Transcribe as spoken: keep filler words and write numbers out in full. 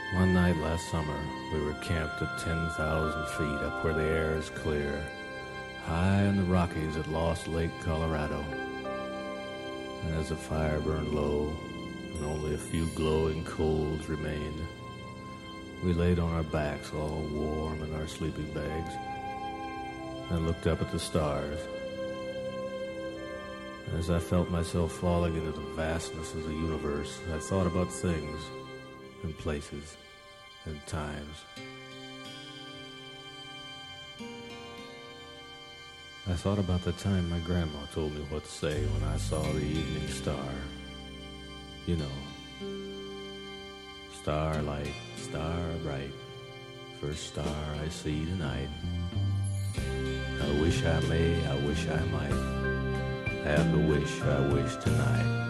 One night last summer, we were camped at ten thousand feet up where the air is clear, high in the Rockies at Lost Lake, Colorado. And as the fire burned low and only a few glowing coals remained, we laid on our backs all warm in our sleeping bags and looked up at the stars. And as I felt myself falling into the vastness of the universe, I thought about things and places and times. I thought about the time my grandma told me what to say when I saw the evening star. You know, starlight, star bright, first star I see tonight. I wish I may, I wish I might have the wish I wish tonight.